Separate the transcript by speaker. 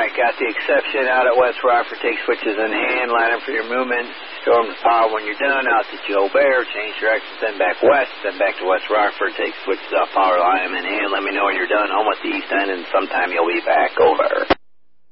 Speaker 1: Alright, got the exception out at West Rockford. Take switches in hand, line up for your movement. Storm the power when you're done. Out to Joe Bear. Change directions, then back west, then back to West Rockford. Take switches off power, line them in hand. Let me know when you're done. Home at the east end, and sometime you'll be back. Over.